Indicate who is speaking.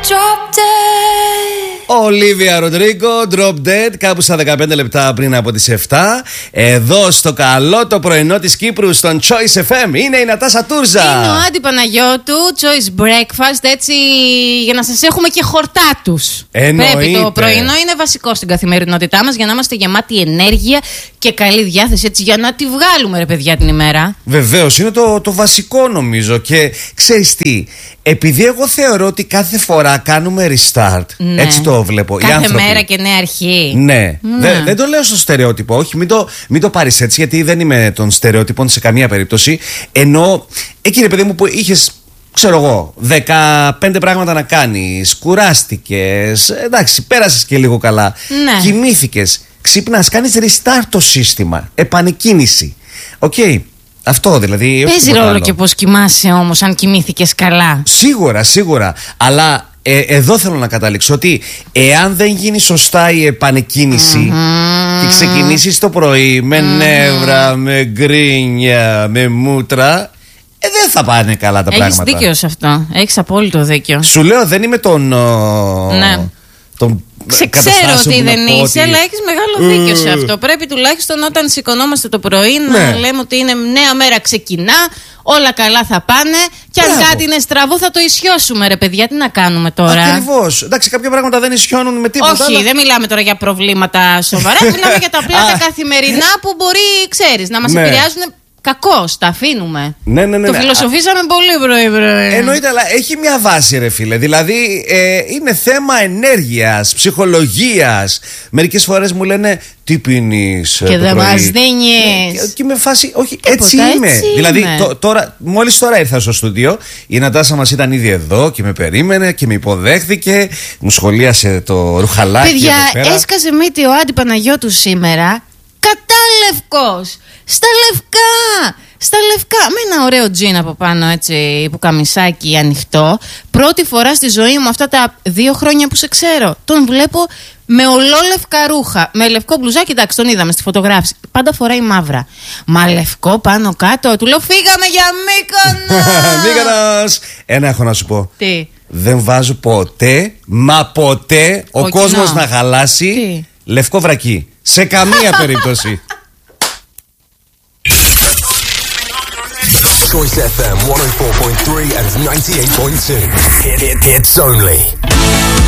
Speaker 1: drop dead.
Speaker 2: Ολίβια Ροντρίγκο, Drop Dead, κάπου στα 15 λεπτά πριν από τις 7. Εδώ στο καλό το πρωινό της Κύπρου, στον Choice FM, είναι η Νατάσα Τούρζα.
Speaker 3: Είναι ο Άντι Παναγιώτου, Choice Breakfast, έτσι για να σας έχουμε και χορτά τους. Πρέπει το πρωινό, είναι βασικό στην καθημερινότητά μας για να είμαστε γεμάτοι ενέργεια και καλή διάθεση, έτσι για να τη βγάλουμε, ρε παιδιά, την ημέρα.
Speaker 2: Βεβαίως, είναι το βασικό νομίζω. Και ξέρεις τι, επειδή εγώ θεωρώ ότι κάθε φορά κάνουμε restart, ναι. Έτσι το βλέπω.
Speaker 3: Κάθε μέρα και νέα αρχή.
Speaker 2: Ναι. Δεν το λέω στο στερεότυπο. Όχι, μην το πάρεις έτσι, γιατί δεν είμαι των στερεότυπων σε καμία περίπτωση. Ενώ εκείνη, παιδί μου, που είχες, ξέρω εγώ, 15 πράγματα να κάνεις, κουράστηκες, εντάξει, πέρασες και λίγο καλά, ναι. Κοιμήθηκες, ξύπνας, κάνεις restart το σύστημα, επανεκκίνηση. Οκ. Αυτό δηλαδή.
Speaker 3: Παίζει ρόλο και πώς κοιμάσαι όμως, αν κοιμήθηκες καλά.
Speaker 2: Σίγουρα. Αλλά εδώ θέλω να καταλήξω ότι εάν δεν γίνει σωστά η επανεκκίνηση και ξεκινήσεις το πρωί με νεύρα, με γκρίνια, με μούτρα, δεν θα πάνε καλά τα πράγματα.
Speaker 3: Έχεις δίκιο σε αυτό. Έχεις απόλυτο δίκιο.
Speaker 2: Σου λέω, δεν είμαι τον.
Speaker 3: Ναι. Ξέρω ότι δεν είσαι, αλλά έχεις μεγάλο δίκιο σε αυτό. Πρέπει τουλάχιστον όταν σηκωνόμαστε το πρωί να λέμε ότι είναι νέα μέρα, ξεκινά, όλα καλά θα πάνε. Και αν κάτι είναι στραβό θα το ισιώσουμε, ρε παιδιά. Τι να κάνουμε τώρα.
Speaker 2: Ακριβώς. Εντάξει, κάποια πράγματα δεν ισιώνουν με τίποτα.
Speaker 3: Όχι, δεν μιλάμε τώρα για προβλήματα σοβαρά. Μιλάμε για τα απλά τα καθημερινά που μπορεί, ξέρεις, να μας επηρεάζουν. Κακώς, τα αφήνουμε.
Speaker 2: Ναι.
Speaker 3: Το φιλοσοφήσαμε πολύ πρωί.
Speaker 2: Εννοείται, αλλά έχει μια βάση, ρε φίλε. Δηλαδή, είναι θέμα ενέργειας, ψυχολογίας. Μερικές φορές μου λένε τι πίνεις
Speaker 3: και δεν μας δίνεις.
Speaker 2: Και με φάση, όχι, έτσι είμαι. Δηλαδή, μόλις τώρα ήρθα στο στούντιο, η Νατάσα μας ήταν ήδη εδώ και με περίμενε και με υποδέχθηκε. Μου σχολίασε το ρουχαλάκι.
Speaker 3: Παιδιά, έσκασε μύτη ο Άντι Παναγιώτου σήμερα. Κατάλευκος! Στα λευκά! Με ένα ωραίο τζιν από πάνω, έτσι, που καμισάκι ανοιχτό. Πρώτη φορά στη ζωή μου αυτά τα 2 χρόνια που σε ξέρω. Τον βλέπω με ολόλευκα ρούχα. Με λευκό μπλουζάκι, εντάξει, τον είδαμε στη φωτογράφηση. Πάντα φοράει μαύρα. Μα λευκό πάνω κάτω. Του λέω, φύγαμε για Μύκονο!
Speaker 2: Μύκονος! Ένα έχω να σου πω.
Speaker 3: Τι?
Speaker 2: Δεν βάζω ποτέ, μα ποτέ, ο κόσμος να χαλάσει λευκό βρακί. Σε καμία περίπτωση.
Speaker 4: Choice FM 104.3 and 98.2. Hits only.